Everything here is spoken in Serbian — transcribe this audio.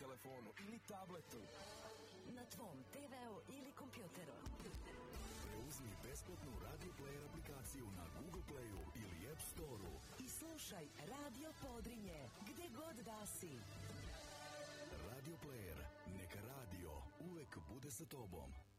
telefonu ili tabletu. Na tvom TV-u ili kompjuteru. Preuzmi besplatnu Radio Player aplikaciju na Google Playu ili App Storeu i slušaj Radio Podrinje gde god da si. Radio Player, neka radio uvek bude sa tobom.